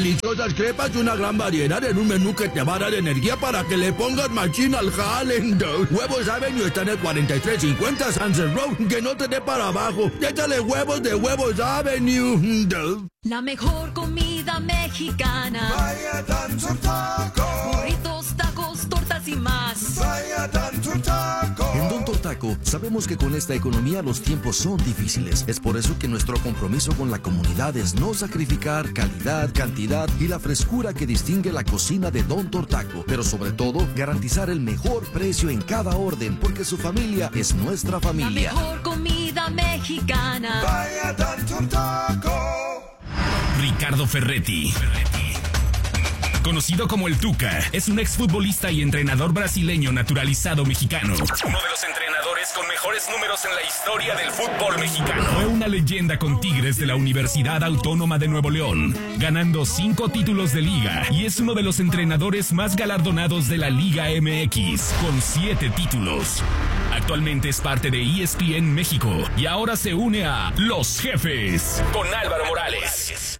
deliciosas crepas y una gran variedad en un menú que te va a dar energía para que le pongas machín al jale. Huevos Avenue está en el 4350 Sunset Road. Que no te dé para abajo. Échale huevos de Huevos Avenue. La mejor comida mexicana. Vaya Don Taco. Burritos, tacos, tortas y más. Vaya Don Taco. En Don Taco sabemos que con esta economía los tiempos son difíciles. Es por eso que nuestro compromiso con la comunidad es no sacrificar calidad, cantidad y la frescura que distingue la cocina de Don Taco. Pero sobre todo, garantizar el mejor precio en cada orden, porque su familia es nuestra familia. La mejor comida mexicana. Vaya Don Taco. Ricardo Ferretti. Conocido como el Tuca, es un exfutbolista y entrenador brasileño naturalizado mexicano. Uno de los entrenadores con mejores números en la historia del fútbol mexicano. Fue una leyenda con Tigres de la Universidad Autónoma de Nuevo León, ganando 5 títulos de liga, y es uno de los entrenadores más galardonados de la Liga MX, con 7 títulos. Actualmente es parte de ESPN México y ahora se une a Los Jefes con Álvaro Morales.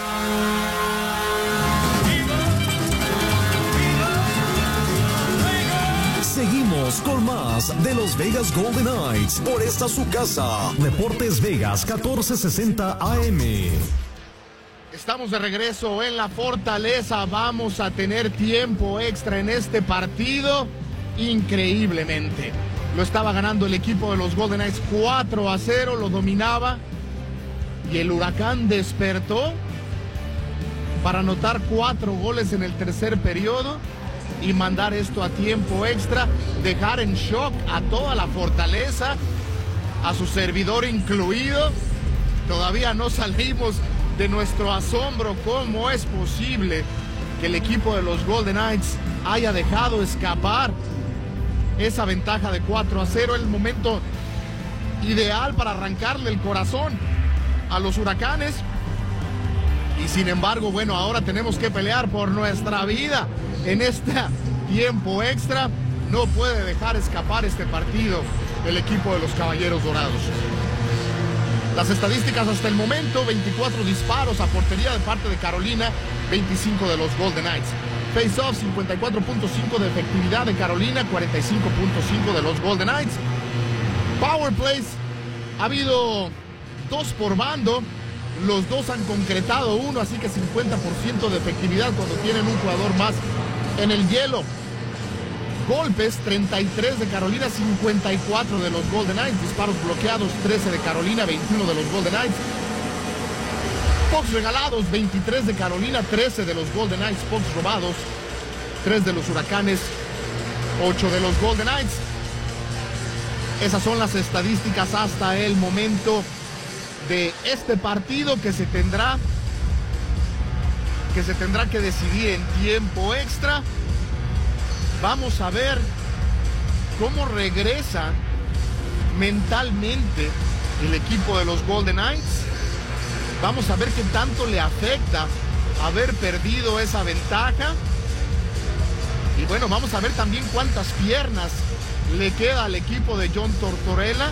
Seguimos con más de los Vegas Golden Knights por esta su casa. Deportes Vegas 1460 AM. Estamos de regreso en la Fortaleza. Vamos a tener tiempo extra en este partido. Increíblemente. Lo estaba ganando el equipo de los Golden Knights 4-0. Lo dominaba. Y el Huracán despertó para anotar 4 goles en el tercer periodo y mandar esto a tiempo extra, dejar en shock a toda la Fortaleza, a su servidor incluido. Todavía no salimos de nuestro asombro. ¿Cómo es posible que el equipo de los Golden Knights haya dejado escapar esa ventaja de 4-0? El momento ideal para arrancarle el corazón a los Huracanes. Y sin embargo, bueno, ahora tenemos que pelear por nuestra vida en este tiempo extra. No puede dejar escapar este partido el equipo de los Caballeros Dorados. Las estadísticas hasta el momento: 24 disparos a portería de parte de Carolina, 25 de los Golden Knights. Face-off, 54.5 de efectividad de Carolina, 45.5 de los Golden Knights. Power plays, ha habido 2 por bando. Los 2 han concretado 1, así que 50% de efectividad cuando tienen un jugador más en el hielo. Golpes, 33 de Carolina, 54 de los Golden Knights. Disparos bloqueados, 13 de Carolina, 21 de los Golden Knights. Pucks regalados, 23 de Carolina, 13 de los Golden Knights. Pucks robados, 3 de los Huracanes, 8 de los Golden Knights. Esas son las estadísticas hasta el momento de este partido que se tendrá que decidir en tiempo extra. Vamos a ver cómo regresa mentalmente el equipo de los Golden Knights. Vamos a ver qué tanto le afecta haber perdido esa ventaja. Y bueno, vamos a ver también cuántas piernas le queda al equipo de John Tortorella.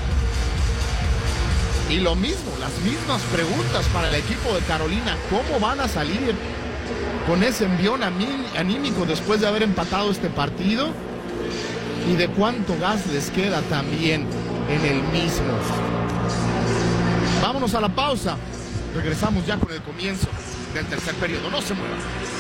Y lo mismo, las mismas preguntas para el equipo de Carolina. ¿Cómo van a salir con ese envión anímico después de haber empatado este partido? Y de cuánto gas les queda también en el mismo. Vámonos a la pausa. Regresamos ya con el comienzo del tercer periodo. No se muevan.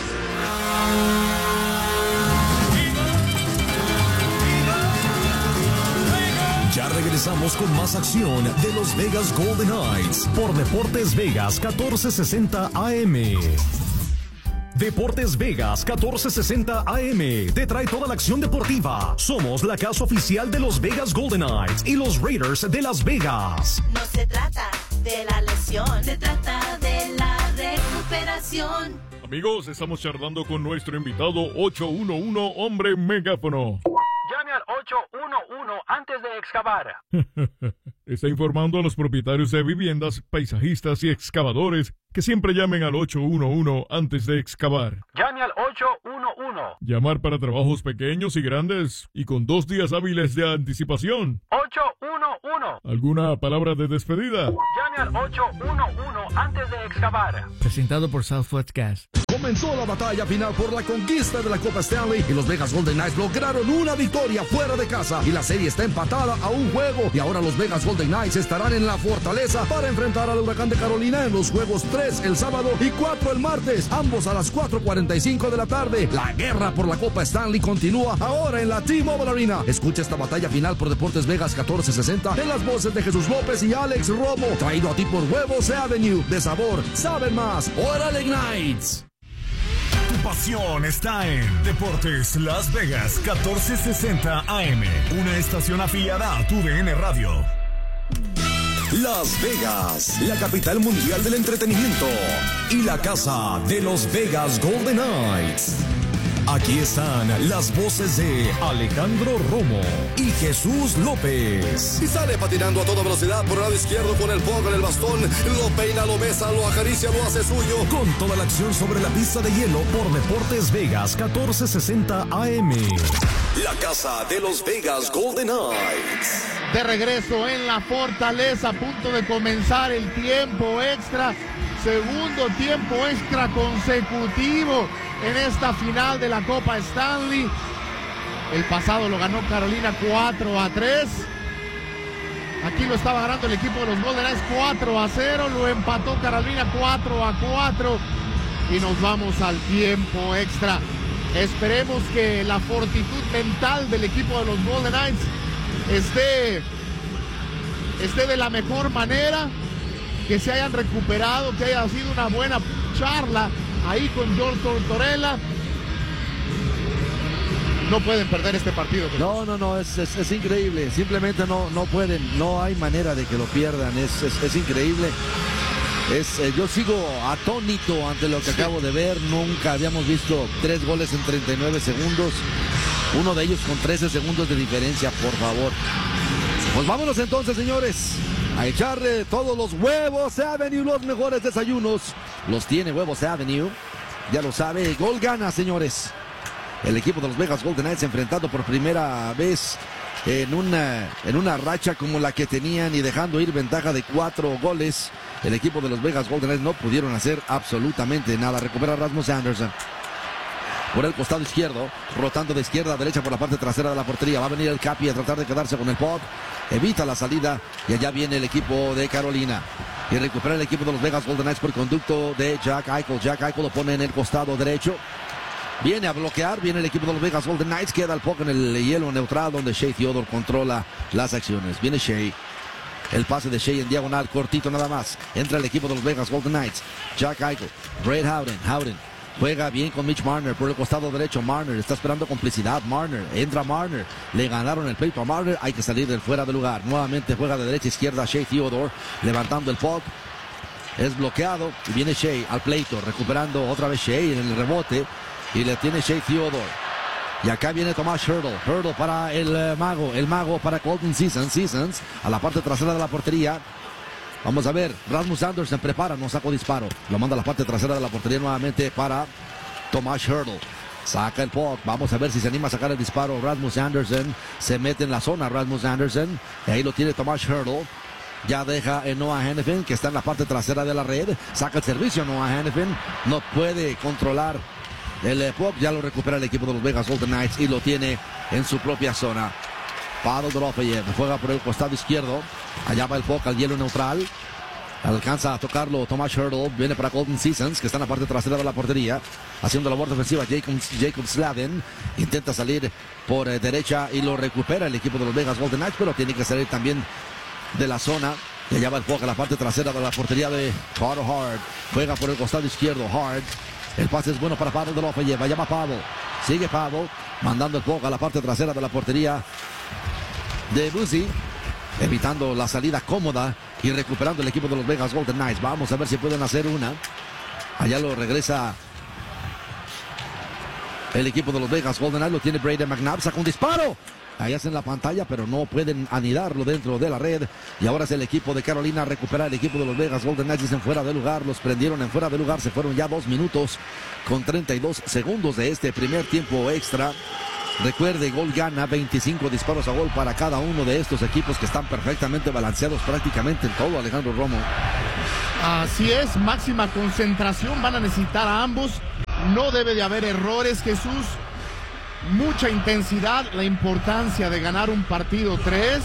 Ya regresamos con más acción de los Vegas Golden Knights por Deportes Vegas 1460 AM. Deportes Vegas 1460 AM te trae toda la acción deportiva. Somos la casa oficial de los Vegas Golden Knights y los Raiders de Las Vegas. No se trata de la lesión, se trata de la recuperación. Amigos, estamos charlando con nuestro invitado 811 Hombre Megáfono. Llame al 811 antes de excavar. está informando a los propietarios de viviendas, paisajistas y excavadores que siempre llamen al 811 antes de excavar. Llame al 811. Llamar para trabajos pequeños y grandes y con 2 días hábiles de anticipación. 811. ¿Alguna palabra de despedida? Llame al 811 antes de excavar. Presentado por Southwest Gas. Comenzó la batalla final por la conquista de la Copa Stanley y los Vegas Golden Knights lograron una victoria fuera de casa y la serie está empatada a un juego y ahora los Vegas Golden Knights estarán en la fortaleza para enfrentar al Huracán de Carolina en los juegos 3 el sábado y 4 el martes, ambos a las 4:45 de la tarde. La guerra por la Copa Stanley continúa ahora en la T-Mobile Arena. Escucha esta batalla final por Deportes Vegas 1460 en las voces de Jesús López y Alex Romo, traído a ti por Huevos Avenue. De sabor, saben más. ¡Órale, Knights! Tu pasión está en Deportes Las Vegas 1460 AM, una estación afiliada a TUDN Radio. Las Vegas, la capital mundial del entretenimiento y la casa de los Vegas Golden Knights. Aquí están las voces de Alejandro Romo y Jesús López. Y sale patinando a toda velocidad por el lado izquierdo con el puck en el bastón. Lo peina, lo besa, lo acaricia, lo hace suyo. Con toda la acción sobre la pista de hielo por Deportes Vegas 1460 AM. La casa de los Vegas Golden Knights. De regreso en la fortaleza, a punto de comenzar el tiempo extra. Segundo tiempo extra consecutivo en esta final de la Copa Stanley. El pasado lo ganó Carolina 4-3. Aquí lo estaba ganando el equipo de los Golden Knights 4-0. Lo empató Carolina 4-4. Y nos vamos al tiempo extra. Esperemos que la fortitud mental del equipo de los Golden Knights esté de la mejor manera, que se hayan recuperado, que haya sido una buena charla ahí con George Tortorella. No pueden perder este partido. No, es increíble, simplemente no pueden, no hay manera de que lo pierdan, es increíble. Yo sigo atónito ante lo que acabo de ver. Nunca habíamos visto 3 goles en 39 segundos. Uno de ellos con 13 segundos de diferencia, por favor. Pues vámonos entonces, señores, a echarle todos los Huevos Avenue, los mejores desayunos. Los tiene Huevos Avenue, ya lo sabe. Gol gana, señores. El equipo de los Vegas Golden Knights enfrentando por primera vez en una racha como la que tenían y dejando ir ventaja de 4 goles. El equipo de los Vegas Golden Knights no pudieron hacer absolutamente nada. Recupera Rasmus Andersson por el costado izquierdo, rotando de izquierda a derecha por la parte trasera de la portería. Va a venir el Capi a tratar de quedarse con el puck. Evita la salida y allá viene el equipo de Carolina. Y recupera el equipo de los Vegas Golden Knights por conducto de Jack Eichel. Jack Eichel lo pone en el costado derecho. Viene a bloquear, viene el equipo de los Vegas Golden Knights. Queda el puck en el hielo neutral donde Shea Theodore controla las acciones. Viene Shea. El pase de Shea en diagonal, cortito nada más. Entra el equipo de los Vegas Golden Knights. Jack Eichel. Brett Howden. Juega bien con Mitch Marner por el costado derecho. Marner está esperando complicidad. Entra Marner. Le ganaron el pleito a Marner. Hay que salir del fuera de lugar. Nuevamente juega de derecha a izquierda Shea Theodore. Levantando el puck. Es bloqueado. Y viene Shea al pleito. Recuperando otra vez Shea en el rebote. Y le tiene Shea Theodore. Y acá viene Tomas Hertl para el mago para Colton Sissons a la parte trasera de la portería. Vamos a ver, Rasmus Andersson prepara, no sacó disparo. Lo manda a la parte trasera de la portería nuevamente para Tomas Hertl. Saca el puck, vamos a ver si se anima a sacar el disparo. Rasmus Andersson se mete en la zona, Rasmus Andersson. Y ahí lo tiene Tomas Hertl. Ya deja en Noah Hanifin, que está en la parte trasera de la red. Saca el servicio Noah Hanifin. No puede controlar el puck. Ya lo recupera el equipo de los Vegas Golden Knights y lo tiene en su propia zona. Pavel Dorofeyev juega por el costado izquierdo. Allá va el puck al hielo neutral. Alcanza a tocarlo Tomas Hertl. Viene para Colton Sissons, que está en la parte trasera de la portería. Haciendo la labor defensiva Jacob Slavin. Intenta salir por derecha y lo recupera el equipo de los Vegas Golden Knights, pero tiene que salir también de la zona. Y allá va el puck a la parte trasera de la portería de Carter Hart. Juega por el costado izquierdo Hart. El pase es bueno para Pavel Dorofeyev. Allá va Pavel. Sigue Pavel. Mandando el puck a la parte trasera de la portería de Busy, evitando la salida cómoda y recuperando el equipo de los Vegas Golden Knights. Vamos a ver si pueden hacer una. Allá lo regresa El equipo de los Vegas Golden Knights lo tiene Brayden McNabb, saca un disparo. Ahí hacen la pantalla, pero no pueden anidarlo dentro de la red. Y ahora es el equipo de Carolina recupera el equipo de los Vegas Golden Knights en fuera de lugar. Los prendieron en fuera de lugar. Se fueron ya 2 minutos con 32 segundos de este primer tiempo extra. Recuerde, gol gana, 25 disparos a gol para cada uno de estos equipos que están perfectamente balanceados prácticamente en todo, Alejandro Romo. Así es, máxima concentración van a necesitar a ambos. No debe de haber errores, Jesús. Mucha intensidad, la importancia de ganar un partido 3.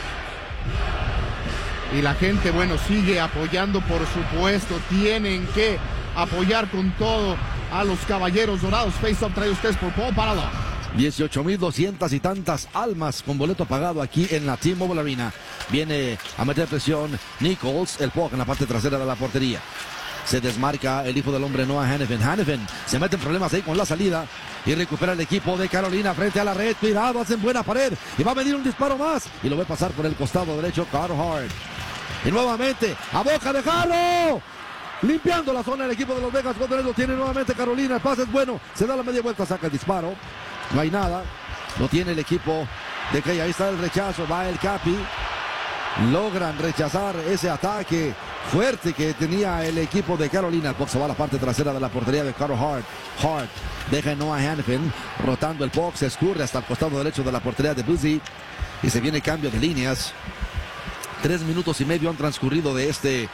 Y la gente, bueno, sigue apoyando, por supuesto. Tienen que apoyar con todo a los Caballeros Dorados. Face Off trae ustedes por Paul Parado. 18,200 y tantas almas con boleto pagado aquí en la T-Mobile Arena. Viene a meter presión Nichols, el puck en la parte trasera de la portería. Se desmarca el hijo del hombre Noah Hanifin. Hanifin se mete en problemas ahí con la salida y recupera el equipo de Carolina frente a la red. Cuidado, hacen buena pared y va a venir un disparo más y lo ve pasar por el costado derecho Carter Hart. Y nuevamente a boca de Jalo. Limpiando la zona el equipo de los Vegas Golden Knights. Lo tiene nuevamente Carolina. El pase es bueno. Se da la media vuelta, saca el disparo. No hay nada. Lo tiene el equipo de que ahí está el rechazo. Va el Capi. Logran rechazar ese ataque fuerte que tenía el equipo de Carolina. El puck se va a la parte trasera de la portería de Carter Hart. Hart deja a Noah Hanifin rotando el puck. Se escurre hasta el costado derecho de la portería de Busy. Y se viene cambio de líneas. 3 minutos y medio han transcurrido de este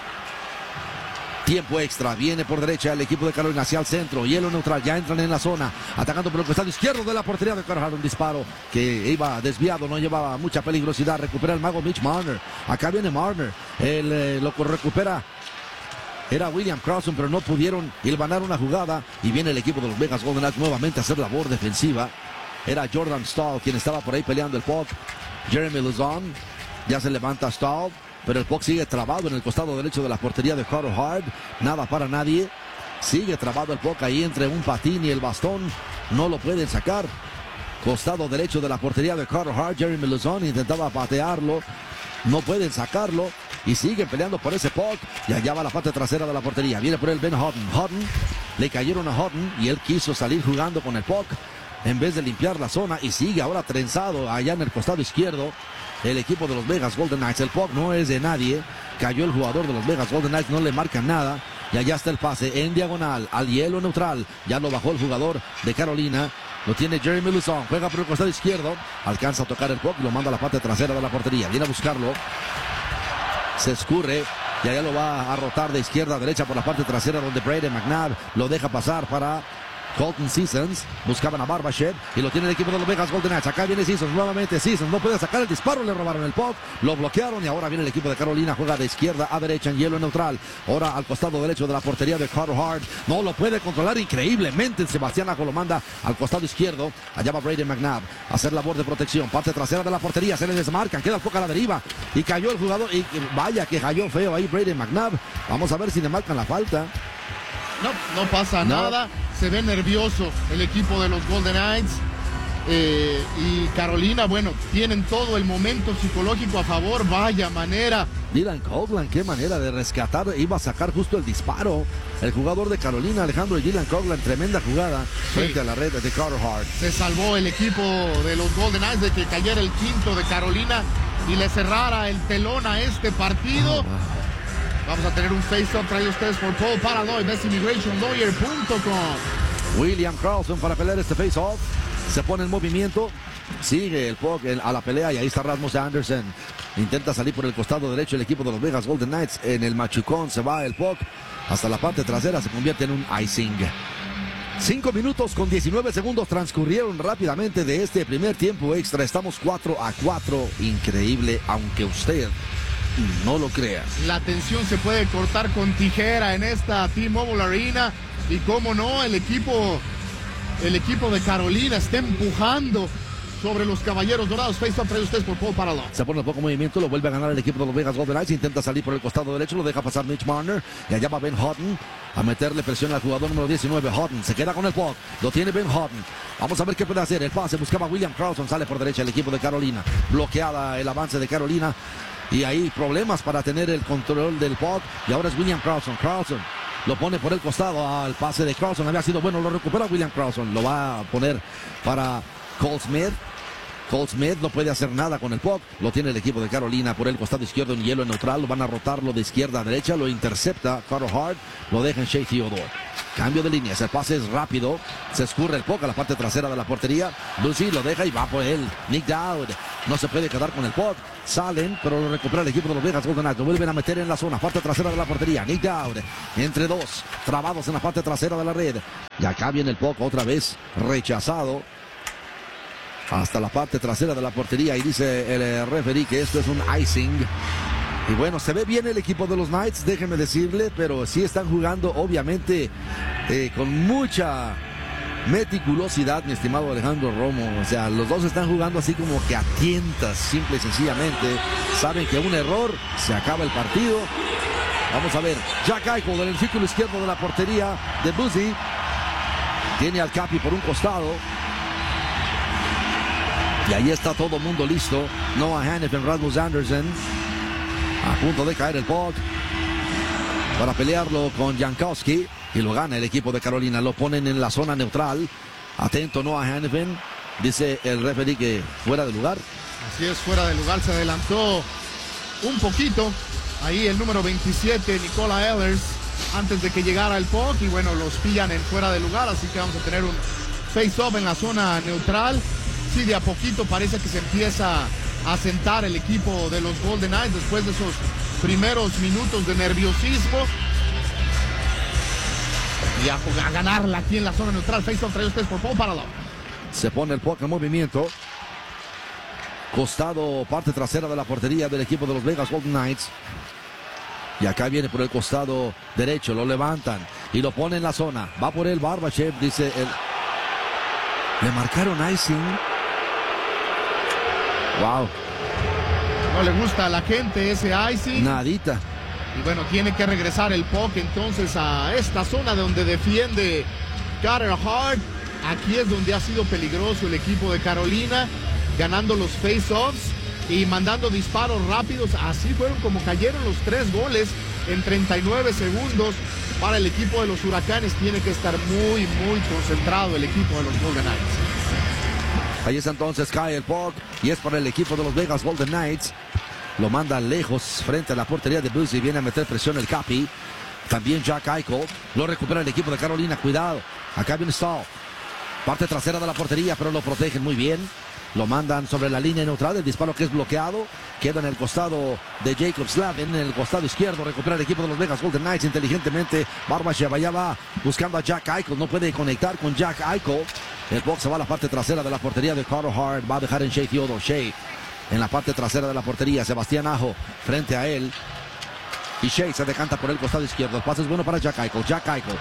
tiempo extra. Viene por derecha el equipo de Carolina hacia el centro. Hielo neutral. Ya entran en la zona. Atacando por el costado izquierdo de la portería de Carter Hart. Un disparo que iba desviado. No llevaba mucha peligrosidad. Recupera el mago Mitch Marner. Acá viene Marner. Lo recupera. Era William Carlson, pero no pudieron hilvanar una jugada. Y viene el equipo de los Vegas Golden Knights nuevamente a hacer labor defensiva. Era Jordan Staal quien estaba por ahí peleando el puck. Jeremy Lauzon. Ya se levanta Staal. Pero el puck sigue trabado en el costado derecho de la portería de Carter Hart. Nada para nadie. Sigue trabado el puck ahí entre un patín y el bastón. No lo pueden sacar. Costado derecho de la portería de Carter Hart. Jeremy Lauzon intentaba patearlo. No pueden sacarlo. Y siguen peleando por ese puck. Y allá va la parte trasera de la portería. Viene por el Ben Hutton. Hutton. Le cayeron a Hutton. Y él quiso salir jugando con el puck en vez de limpiar la zona. Y sigue ahora trenzado allá en el costado izquierdo el equipo de los Vegas Golden Knights. El puck no es de nadie. Cayó el jugador de los Vegas Golden Knights. No le marcan nada. Y allá está el pase en diagonal al hielo neutral. Ya lo bajó el jugador de Carolina. Lo tiene Jeremy Lauzon. Juega por el costado izquierdo. Alcanza a tocar el puck y lo manda a la parte trasera de la portería. Viene a buscarlo. Se escurre. Y allá lo va a rotar de izquierda a derecha por la parte trasera donde Brayden McNabb lo deja pasar para Colton Sissons. Buscaban a Barbashev y lo tiene el equipo de los Vegas Golden Knights. Acá viene Sissons, nuevamente Sissons no puede sacar el disparo, le robaron el puck, lo bloquearon y ahora viene el equipo de Carolina, juega de izquierda a derecha en hielo neutral. Ahora al costado derecho de la portería de Carter Hart, no lo puede controlar increíblemente. Sebastián Ajo lo manda al costado izquierdo. Allá va Brayden McNabb a hacer labor de protección, parte trasera de la portería, se le desmarcan, queda el puck a la deriva y cayó el jugador y vaya que cayó feo ahí Brayden McNabb. Vamos a ver si le marcan la falta. No pasa nada. Se ve nervioso el equipo de los Golden Knights. Y Carolina, bueno, tienen todo el momento psicológico a favor. Vaya manera. Dylan Coghlan, qué manera de rescatar. Iba a sacar justo el disparo. El jugador de Carolina, Alejandro Dylan Coghlan, tremenda jugada frente a la red de Carter Hart. Se salvó el equipo de los Golden Knights de que cayera el quinto de Carolina y le cerrara el telón a este partido. Vamos a tener un face-off traído ustedes por Paul Parado y BestImmigrationLawyer.com. William Carlson para pelear este face-off. Se pone en movimiento. Sigue el puck a la pelea y ahí está Rasmus Anderson. Intenta salir por el costado derecho el equipo de los Vegas Golden Knights. En el machucón se va el puck hasta la parte trasera. Se convierte en un icing. 5 minutos con 19 segundos transcurrieron rápidamente de este primer tiempo extra. Estamos 4-4. Increíble, aunque usted no lo crea. La tensión se puede cortar con tijera en esta T-Mobile Arena. Y cómo no, el equipo de Carolina está empujando sobre los Caballeros Dorados. Face-off trae ustedes por Paul Parado. Se pone un poco movimiento, lo vuelve a ganar el equipo de los Vegas Golden Knights. Intenta salir por el costado derecho, lo deja pasar Mitch Marner. Y allá va Ben Hutton a meterle presión al jugador número 19. Hutton se queda con el puck, lo tiene Ben Hutton. Vamos a ver qué puede hacer. El pase buscaba William Carlson, sale por derecha el equipo de Carolina. Bloqueada el avance de Carolina. Y ahí problemas para tener el control del puck. Y ahora es William Carlson. Carlson Lo pone por el costado al pase de Carlson. Había sido bueno, lo recupera William Carlson. Lo va a poner para Cole Smith. Cole Smith no puede hacer nada con el puck. Lo tiene el equipo de Carolina por el costado izquierdo en hielo neutral. Lo van a rotarlo de izquierda a derecha. Lo intercepta Carter Hart. Lo deja en Shea Theodore. Cambio de líneas. El pase es rápido. Se escurre el puck a la parte trasera de la portería. Lucy lo deja y va por él. Nick Dowd no se puede quedar con el puck. Salen, pero lo recupera el equipo de los Vegas Golden Knights. Lo vuelven a meter en la zona, parte trasera de la portería. Nick Dowd entre dos. Trabados en la parte trasera de la red. Y acá viene el puck otra vez. Rechazado. Hasta la parte trasera de la portería y dice el referee que esto es un icing. Y bueno, se ve bien el equipo de los Knights, déjenme decirle, pero sí están jugando obviamente con mucha meticulosidad, mi estimado Alejandro Romo. O sea, los dos están jugando así como que a tientas, simple y sencillamente. Saben que un error se acaba el partido. Vamos a ver, Jack Eichel en el círculo izquierdo de la portería de Busy. Tiene al Capi por un costado. Y ahí está todo el mundo listo. Noah Hanifin, Rasmus Andersson. A punto de caer el puck. Para pelearlo con Jankowski. Y lo gana el equipo de Carolina. Lo ponen en la zona neutral. Atento Noah Hanifin. Dice el referee que fuera de lugar. Así es, fuera de lugar. Se adelantó un poquito. Ahí el número 27, Nicola Ehlers. Antes de que llegara el puck. Y bueno, los pillan en fuera de lugar. Así que vamos a tener un face-off en la zona neutral. Sí, de a poquito parece que se empieza a sentar el equipo de los Golden Knights después de esos primeros minutos de nerviosismo. Y a ganarla aquí en la zona neutral. Face-off trae ustedes por Paul Paralov. Se pone el puck en movimiento. Costado, parte trasera de la portería del equipo de los Vegas Golden Knights. Y acá viene por el costado derecho. Lo levantan y lo pone en la zona. Va por él Barbashev, dice el... Le marcaron icing. Wow. No le gusta a la gente ese icing. Nadita. Y bueno, tiene que regresar el puck entonces a esta zona donde defiende Carter Hart. Aquí es donde ha sido peligroso el equipo de Carolina, ganando los face-offs y mandando disparos rápidos. Así fueron como cayeron los 3 goles en 39 segundos para el equipo de los Huracanes. Tiene que estar muy concentrado el equipo de los Golden Knights. Ahí está entonces, cae el puck y es para el equipo de los Vegas Golden Knights. Lo manda lejos frente a la portería de Busy. Viene a meter presión el Capi. También Jack Eichel. Lo recupera el equipo de Carolina. Cuidado. Acá viene Stahl. Parte trasera de la portería, pero lo protegen muy bien. Lo mandan sobre la línea neutral. El disparo que es bloqueado. Queda en el costado de Jacob Slavin. En el costado izquierdo. Recupera el equipo de los Vegas Golden Knights. Inteligentemente. Barbashev allá va buscando a Jack Eichel. No puede conectar con Jack Eichel. El box se va a la parte trasera de la portería de Carter Hart. Va a dejar en Shea Theodore. Shea en la parte trasera de la portería. Sebastián Aho frente a él. Y Shea se decanta por el costado izquierdo. El pase es bueno para Jack Eichel. Jack Eichel.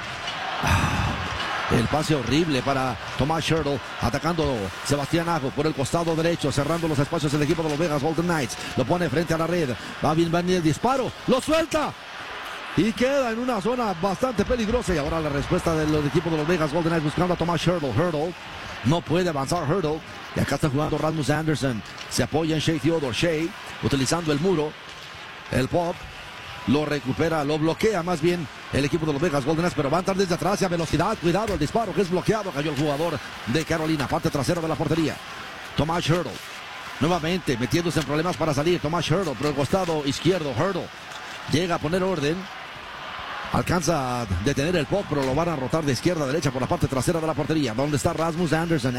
El pase horrible para Tomas Hertl. Atacando Sebastián Aho por el costado derecho. Cerrando los espacios del equipo de los Vegas Golden Knights. Lo pone frente a la red. Va bien el disparo. Lo suelta. Y queda en una zona bastante peligrosa. Y ahora la respuesta del equipo de los Vegas Golden Knights buscando a Tomas Hertl. Hertl no puede avanzar Hertl. Y acá está jugando Rasmus Andersson. Se apoya en Shea Theodore. Shea utilizando el muro. El pop. Lo recupera, lo bloquea más bien el equipo de los Vegas Golden Knights, pero va a entrar desde atrás y a velocidad. Cuidado, el disparo que es bloqueado. Cayó el jugador de Carolina, parte trasera de la portería. Tomas Hertl. Nuevamente metiéndose en problemas para salir. Tomas Hertl por el costado izquierdo. Hertl llega a poner orden. Alcanza a detener el puck, pero lo van a rotar de izquierda a derecha por la parte trasera de la portería. ¿Dónde está Rasmus Andersson?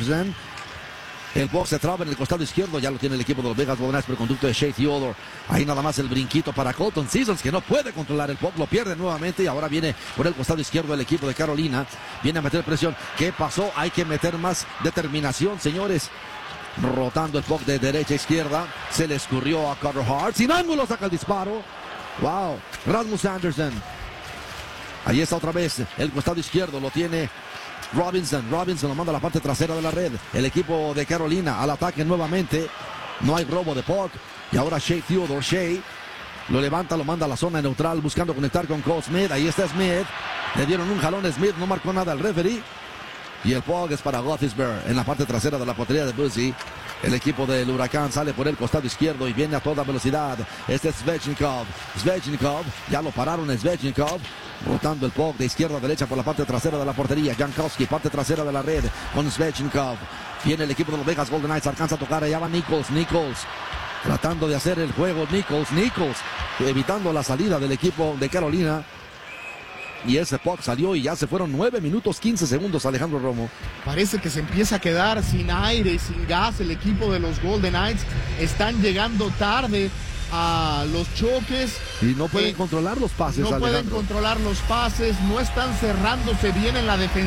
El puck se traba en el costado izquierdo. Ya lo tiene el equipo de los Vegas Golden Knights por el conducto de Shea Theodore. Ahí nada más el brinquito para Colton Sissons, que no puede controlar el puck. Lo pierde nuevamente y ahora viene por el costado izquierdo el equipo de Carolina. Viene a meter presión. ¿Qué pasó? Hay que meter más determinación, señores. Rotando el puck de derecha a izquierda. Se le escurrió a Carter Hart. Sin ángulo saca el disparo. Wow. Rasmus Andersson. Ahí está otra vez el costado izquierdo. Lo tiene Robinson lo manda a la parte trasera de la red. El equipo de Carolina al ataque nuevamente. No hay robo de puck. Y ahora Shea Theodore. Shea lo levanta, lo manda a la zona neutral buscando conectar con Cole Smith. Ahí está Smith. Le dieron un jalón a Smith. No marcó nada el referee. Y el puck es para Gothisberg en la parte trasera de la portería de Busy. El equipo del Huracán sale por el costado izquierdo y viene a toda velocidad. Este es Svechnikov. Svechnikov, ya lo pararon Svechnikov. Rotando el puck de izquierda a derecha por la parte trasera de la portería. Jankowski, parte trasera de la red con Svechnikov. Viene el equipo de los Vegas Golden Knights, alcanza a tocar, allá va Nichols. Tratando de hacer el juego Nichols, evitando la salida del equipo de Carolina. Y ese puck salió y ya se fueron 9 minutos 15 segundos, Alejandro Romo. Parece que se empieza a quedar sin aire, sin gas el equipo de los Golden Knights. Están llegando tarde a los choques. Y no pueden controlar los pases, No Alejandro. pueden controlar los pases, no están cerrándose bien en la defensa.